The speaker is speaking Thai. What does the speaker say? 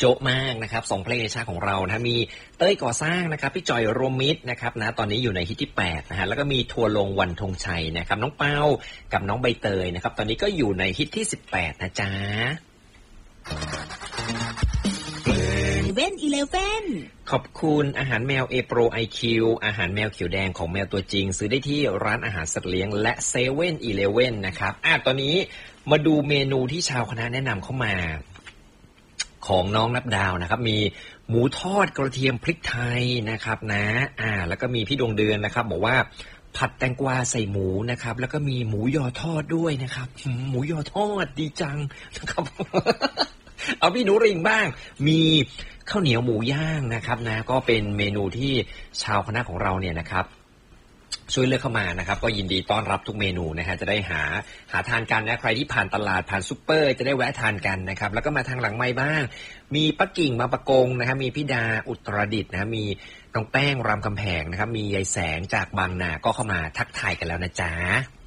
โจ๊ะมากนะครับ2เพลงในชาของเรานะมีเต้ยก่อสร้างนะครับพี่จอยรวมมิตรนะครับนะตอนนี้อยู่ในฮิตที่8นะฮะแล้วก็มีทัวร์ลงวันธงชัยนะครับน้องเปากับน้องใบเตยนะครับตอนนี้ก็อยู่ในฮิตที่18นะจ๊ะ 11 ขอบคุณอาหารแมวเอโปรไอคิวอาหารแมวเขียวแดงของแมวตัวจริงซื้อได้ที่ร้านอาหารสัตว์เลี้ยงและเซเว่นอีเลฟเว่นนะครับตอนนี้มาดูเมนูที่ชาวคณะแนะนำเข้ามาของน้องนับดาวนะครับมีหมูทอดกระเทียมพริกไทยนะครับนะแล้วก็มีพี่ดวงเดือนนะครับบอกว่าผัดแตงกวาใส่หมูนะครับแล้วก็มีหมูยอทอดด้วยนะครับหมูยอทอดดีจังนะครับ เอาพี่หนูริงบ้างมีข้าวเหนียวหมูย่างนะครับนะก็เป็นเมนูที่ชาวคณะของเราเนี่ยนะครับช่วยเลือกเข้ามานะครับก็ยินดีต้อนรับทุกเมนูนะฮะจะได้หาทานกันนะใครที่ผ่านตลาดผ่านซุปเปอร์จะได้แวะทานกันนะครับแล้วก็มาทางหลังไม้บ้างมีป้ากิ่งมาประกงนะครับมีพี่ดาอุตรดิตถ์นะมีน้องแป้งรามคำแหงนะครับมียายแสงจากบางนาก็เข้ามาทักทายกันแล้วนะจ๊ะ